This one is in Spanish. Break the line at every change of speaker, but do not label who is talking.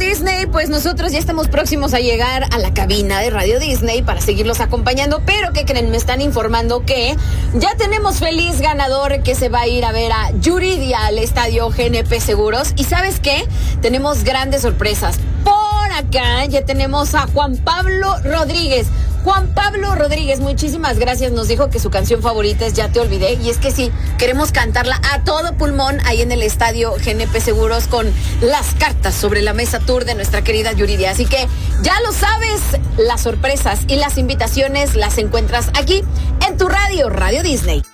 Disney, pues nosotros ya estamos próximos a llegar a la cabina de Radio Disney para seguirlos acompañando, pero ¿qué creen? Me están informando que ya tenemos feliz ganador que se va a ir a ver a Yuridia al estadio GNP Seguros. ¿Y sabes qué? Tenemos grandes sorpresas. Por acá ya tenemos a Juan Pablo Rodríguez. Juan Pablo Rodríguez, muchísimas gracias. Nos dijo que su canción favorita es Ya te olvidé. Y es que sí, queremos cantarla a todo pulmón ahí en el estadio GNP Seguros con las cartas sobre la mesa tour de nuestra querida Yuridia. Así que ya lo sabes, las sorpresas y las invitaciones las encuentras aquí en tu radio, Radio Disney.